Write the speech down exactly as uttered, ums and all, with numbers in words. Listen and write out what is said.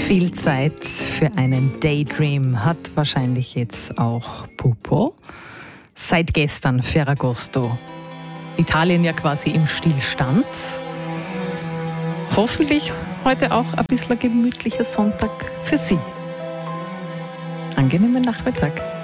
Viel Zeit für einen Daydream hat wahrscheinlich jetzt auch Pupo. Seit gestern Ferragosto. Italien ja quasi im Stillstand. Hoffentlich heute auch ein bisschen ein gemütlicher Sonntag für Sie. Angenehmen Nachmittag.